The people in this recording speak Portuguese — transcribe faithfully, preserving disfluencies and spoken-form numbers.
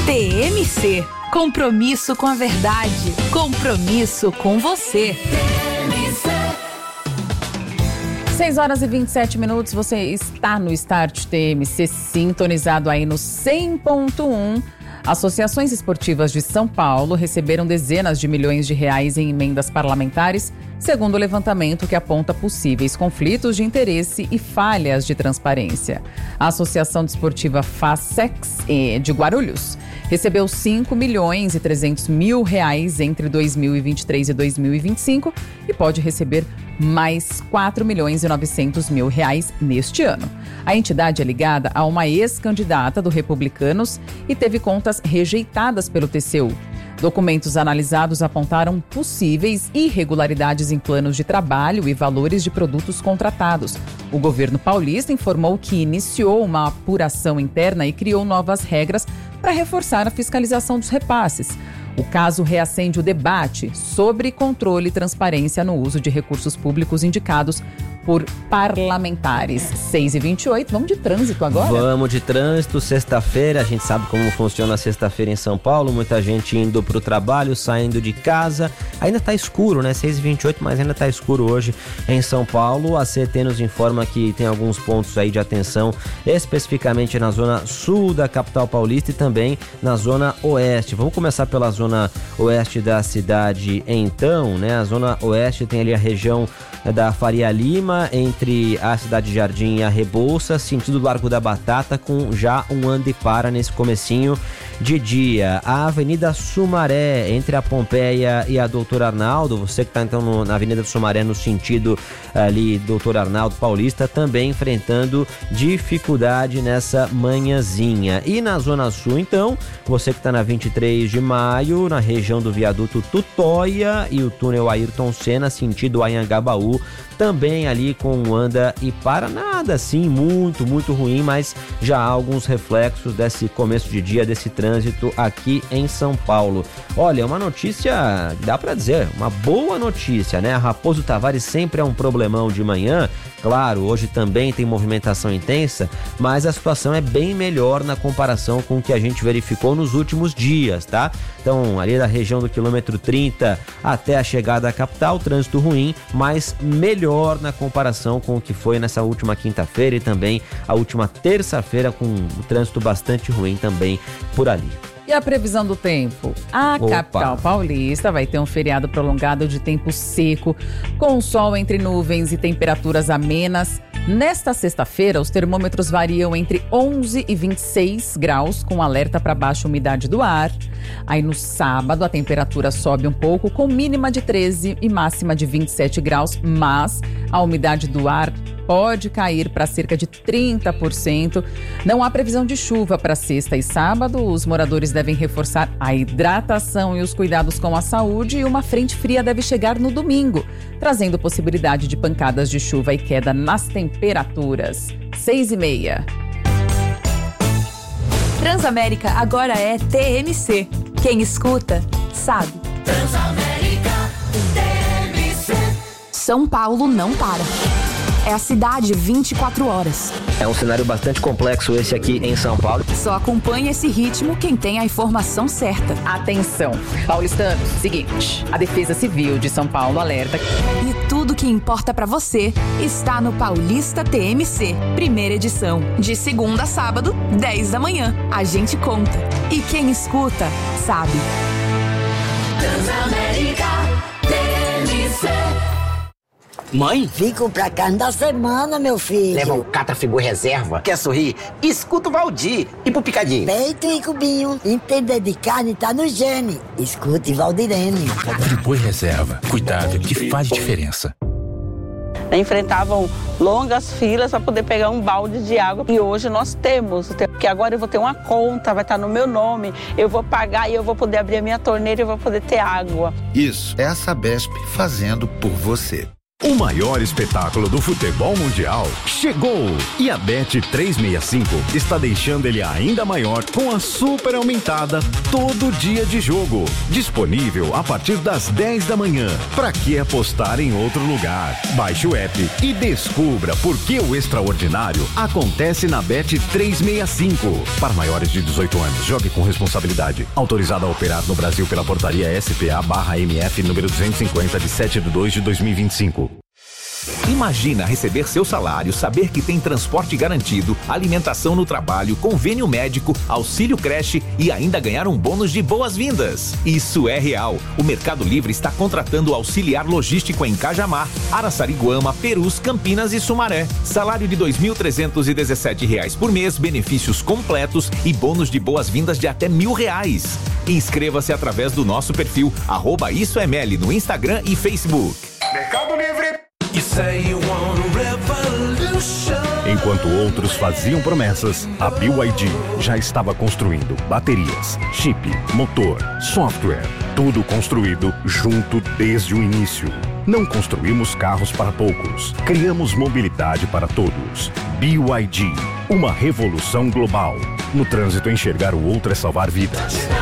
T M C. Compromisso com a verdade. Compromisso com você. seis horas e vinte e sete minutos, você está no Start T M C, sintonizado aí no cem ponto um. Associações esportivas de São Paulo receberam dezenas de milhões de reais em emendas parlamentares, segundo o levantamento que aponta possíveis conflitos de interesse e falhas de transparência. A Associação Desportiva FASEX de Guarulhos recebeu cinco milhões e trezentos mil reais entre dois mil e vinte e três e dois mil e vinte e cinco e pode receber mais quatro milhões e novecentos mil reais neste ano. A entidade é ligada a uma ex-candidata do Republicanos e teve contas rejeitadas pelo T C U. Documentos analisados apontaram possíveis irregularidades em planos de trabalho e valores de produtos contratados. O governo paulista informou que iniciou uma apuração interna e criou novas regras para reforçar a fiscalização dos repasses. O caso reacende o debate sobre controle e transparência no uso de recursos públicos indicados por parlamentares. seis e vinte e oito, vamos de trânsito agora? Vamos de trânsito, sexta-feira, a gente sabe como funciona a sexta-feira em São Paulo, muita gente indo para o trabalho, saindo de casa, ainda está escuro, né? seis e vinte e oito, mas ainda está escuro hoje em São Paulo. A C E T nos informa que tem alguns pontos aí de atenção, especificamente na zona sul da capital paulista e também na zona oeste. Vamos começar pela zona oeste da cidade então, né? A zona oeste tem ali a região da Faria Lima, entre a Cidade Jardim e a Rebouças, sentido Largo da Batata, com já um anda e para nesse comecinho de dia. A Avenida Sumaré, entre a Pompeia e a Doutor Arnaldo, você que está então no, na Avenida Sumaré no sentido ali Doutor Arnaldo Paulista, também enfrentando dificuldade nessa manhãzinha. E na Zona Sul então, você que está na vinte e três de maio, na região do viaduto Tutóia e o túnel Ayrton Senna, sentido Anhangabaú, também ali com um anda e para, nada assim muito, muito ruim, mas já há alguns reflexos desse começo de dia, desse trânsito aqui em São Paulo. Olha, uma notícia, dá pra dizer, uma boa notícia, né? A Raposo Tavares sempre é um problemão de manhã, claro, hoje também tem movimentação intensa, mas a situação é bem melhor na comparação com o que a gente verificou nos últimos dias, tá? Então, ali da região do quilômetro trinta até a chegada à capital, trânsito ruim, mas melhor na comparação com o que foi nessa última quinta-feira e também a última terça-feira, com um trânsito bastante ruim também por ali. E a previsão do tempo? A Opa. capital paulista vai ter um feriado prolongado de tempo seco, com sol entre nuvens e temperaturas amenas. Nesta sexta-feira, os termômetros variam entre onze e vinte e seis graus, com alerta para baixa umidade do ar. Aí no sábado, a temperatura sobe um pouco, com mínima de treze e máxima de vinte e sete graus, mas a umidade do ar pode cair para cerca de trinta por cento. Não há previsão de chuva para sexta e sábado. Os moradores devem reforçar a hidratação e os cuidados com a saúde, e uma frente fria deve chegar no domingo, trazendo possibilidade de pancadas de chuva e queda nas temperaturas. Seis e meia. Transamérica agora é T M C. Quem escuta, sabe. Transamérica, T M C. São Paulo não para. É a cidade vinte e quatro horas. É um cenário bastante complexo esse aqui em São Paulo. Só acompanha esse ritmo quem tem a informação certa. Atenção, paulistanos, seguinte, a Defesa Civil de São Paulo alerta. E tudo que importa pra você está no Paulista T M C, primeira edição. De segunda a sábado, dez da manhã. A gente conta. E quem escuta, sabe. Transamérica, T M C. Mãe? Vim comprar carne da semana, meu filho. Leva o Catra Frigo Reserva. Quer sorrir? Escuta o Valdir. E pro Picadinho? Peito e cubinho. Entender de carne tá no gene. Escute Valdirene. Frigo Reserva. Cuidado que faz diferença. Enfrentavam longas filas para poder pegar um balde de água. E hoje nós temos, porque agora eu vou ter uma conta, vai estar no meu nome, eu vou pagar e eu vou poder abrir a minha torneira e eu vou poder ter água. Isso é a Sabesp fazendo por você. O maior espetáculo do futebol mundial chegou! E a Bet trezentos e sessenta e cinco está deixando ele ainda maior com a super aumentada todo dia de jogo. Disponível a partir das dez da manhã. Pra que apostar em outro lugar? Baixe o app e descubra por que o extraordinário acontece na Bet trezentos e sessenta e cinco. Para maiores de dezoito anos, jogue com responsabilidade. Autorizado a operar no Brasil pela portaria S P A barra M F número duzentos e cinquenta de sete de dois de dois mil e vinte e cinco. Imagina receber seu salário, saber que tem transporte garantido, alimentação no trabalho, convênio médico, auxílio creche e ainda ganhar um bônus de boas-vindas. Isso é real. O Mercado Livre está contratando auxiliar logístico em Cajamar, Araçariguama, Perus, Campinas e Sumaré. Salário de dois mil trezentos e dezessete reais por mês, benefícios completos e bônus de boas-vindas de até mil reais. Inscreva-se através do nosso perfil arroba Isso é Meli no Instagram e Facebook. Mercado Livre. Enquanto outros faziam promessas, a B Y D já estava construindo baterias, chip, motor, software, tudo construído junto desde o início. Não construímos carros para poucos, criamos mobilidade para todos. B Y D, uma revolução global. No trânsito, enxergar o outro é salvar vidas.